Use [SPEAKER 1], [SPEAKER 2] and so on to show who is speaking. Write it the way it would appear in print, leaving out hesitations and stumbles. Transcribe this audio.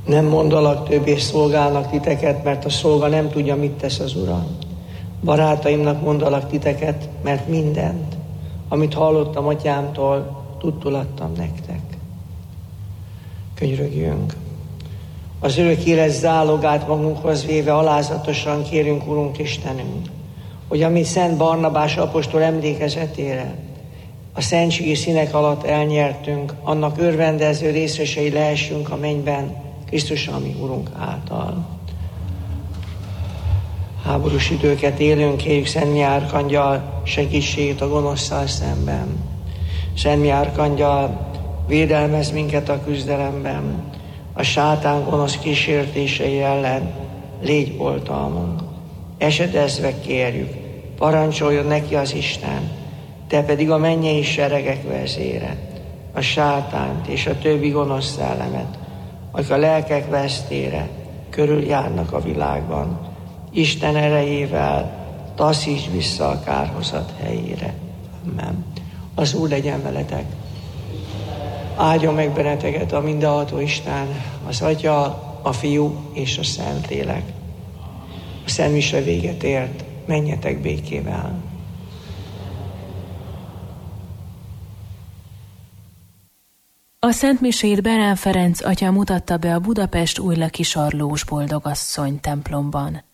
[SPEAKER 1] Nem mondalak többé szolgálnak titeket, mert a szolga nem tudja, mit tesz az ura. Barátaimnak mondalak titeket, mert mindent, amit hallottam atyámtól, tudtul adtam nektek. Könyörögjünk. Az örök élet zálogát magunkhoz véve alázatosan kérünk, Urunk Istenünk, hogy ami Szent Barnabás apostol emlékezetére a szentségi színek alatt elnyertünk, annak örvendező részesei lehessünk a mennyben, Krisztus, ami Urunk által. Háborús időket élünk, kérjük Szent Mi Árkangyal segítségét a gonoszszal szemben. Szent Mi Árkangyal, védelmez minket a küzdelemben, a sátán gonosz kísértései ellen légy oltalmunk. Esedezve kérjük, parancsoljon neki az Isten, te pedig a mennyei seregek vezére, a sátánt és a többi gonosz szellemet, akik a lelkek vesztére körüljárnak a világban, Isten erejével taszíts vissza a kárhozat helyére. Amen. Az Úr legyen veletek. Áldjon meg benneteket a mindenható Isten, az Atya, a Fiú és a Szentlélek. A Szent Mise véget ért, menjetek békével.
[SPEAKER 2] A Szent Misét Berán Ferenc atya mutatta be a Budapest Újlaki Sarlós Boldogasszony templomban.